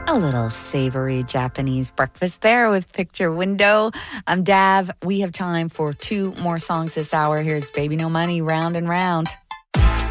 A little savory Japanese breakfast there with Picture Window. I'm Dav. We have time for two more songs this hour. Here's Baby No Money, Round and Round.